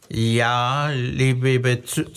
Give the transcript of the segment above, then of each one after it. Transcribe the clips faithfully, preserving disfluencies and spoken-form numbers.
Ja, liebe Zu-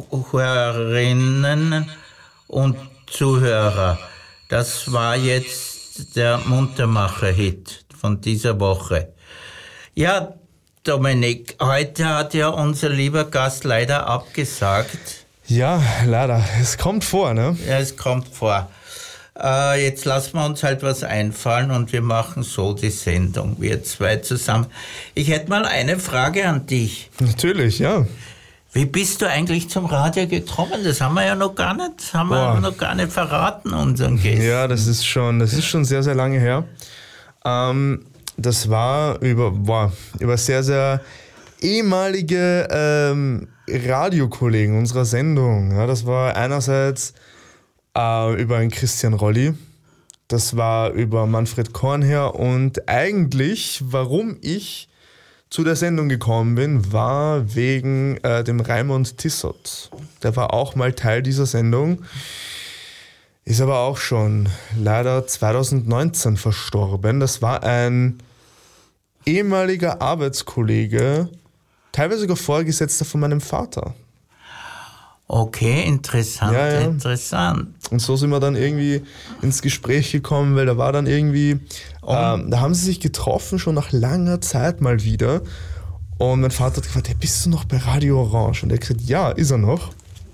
Zuhörerinnen und Zuhörer, das war jetzt der Muntermacher-Hit von dieser Woche. Ja, Dominik, heute hat ja unser lieber Gast leider abgesagt. Ja, leider. Es kommt vor, ne? Ja, es kommt vor. Äh, jetzt lassen wir uns halt was einfallen und wir machen so die Sendung, wir zwei zusammen. Ich hätte mal eine Frage an dich. Natürlich, ja. Wie bist du eigentlich zum Radio gekommen? Das haben wir ja noch gar nicht, haben Boah. wir noch gar nicht verraten, unseren Gästen. Ja, das ist schon, das ist schon sehr, sehr lange her. Ähm, das war über, boah, über sehr, sehr ehemalige ähm, Radiokollegen unserer Sendung. Ja, das war einerseits äh, über einen Christian Rolli, das war über Manfred Kornherr und eigentlich, warum ich zu der Sendung gekommen bin, war wegen äh, dem Raimund Tissot. Der war auch mal Teil dieser Sendung, ist aber auch schon leider zwanzig neunzehn verstorben. Das war ein ehemaliger Arbeitskollege, teilweise sogar Vorgesetzter von meinem Vater. Okay, interessant, Ja, ja. interessant. Und so sind wir dann irgendwie ins Gespräch gekommen, weil da war dann irgendwie, ähm, da haben sie sich getroffen, schon nach langer Zeit mal wieder. Und mein Vater hat gefragt, hey, bist du noch bei Radio Orange? Und er hat gesagt, ja, ist er noch.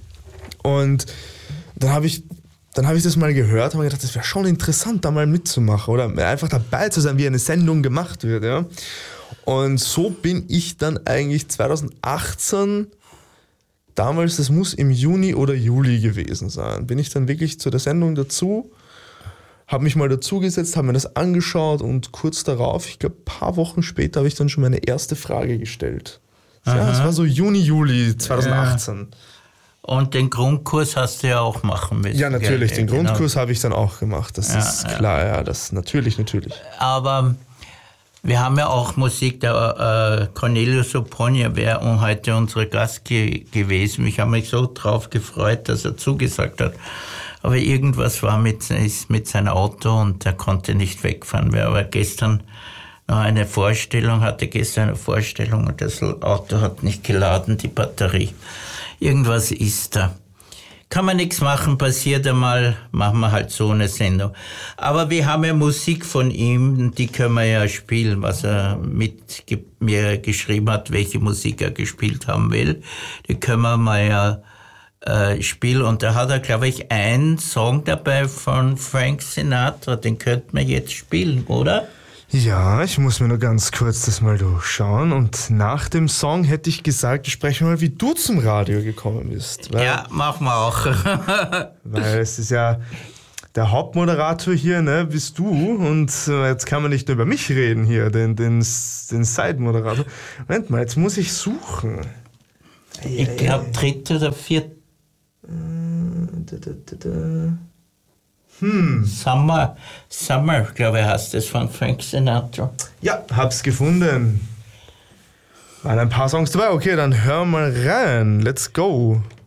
Und dann habe ich, dann habe ich das mal gehört und habe gedacht, das wäre schon interessant, da mal mitzumachen oder einfach dabei zu sein, wie eine Sendung gemacht wird. Ja. Und so bin ich dann eigentlich zwanzig achtzehn, damals, das muss im Juni oder Juli gewesen sein, bin ich dann wirklich zu der Sendung dazu, habe mich mal dazugesetzt, habe mir das angeschaut und kurz darauf, ich glaube ein paar Wochen später, habe ich dann schon meine erste Frage gestellt. Ja, das war so Juni, Juli zwanzig achtzehn. Und den Grundkurs hast du ja auch machen müssen. Ja, natürlich, gell? den Genau. Grundkurs habe ich dann auch gemacht, das Ja, ist ja. klar, ja, das natürlich, natürlich. Aber wir haben ja auch Musik, der äh, Cornelius Oponia wäre heute unser Gast ge- gewesen. Ich habe mich so drauf gefreut, dass er zugesagt hat. Aber irgendwas war mit, ist mit seinem Auto und er konnte nicht wegfahren. Wir aber gestern noch eine Vorstellung, hatte gestern eine Vorstellung und das Auto hat nicht geladen, die Batterie. Irgendwas ist da. Kann man nichts machen, passiert einmal, machen wir halt so eine Sendung. Aber wir haben ja Musik von ihm, die können wir ja spielen, was er mit ge- mir geschrieben hat, welche Musik er gespielt haben will. Die können wir mal ja äh, spielen. Und da hat er, glaube ich, einen Song dabei von Frank Sinatra, den könnten wir jetzt spielen, oder? Ja, ich muss mir nur ganz kurz das mal durchschauen und nach dem Song hätte ich gesagt, sprechen wir mal, wie du zum Radio gekommen bist. Weil, Ja, machen wir auch. weil es ist ja der Hauptmoderator hier, ne, bist du und äh, jetzt kann man nicht nur über mich reden hier, den, den, den Side-Moderator. Moment mal, jetzt muss ich suchen. Ich glaube, dritte oder vierte. Da, da, da, da. Hm. Summer, Summer, glaube ich, heißt das von Frank Sinatra. Ja, hab's gefunden. Waren ein paar Songs dabei, okay, dann hör mal rein. Let's go.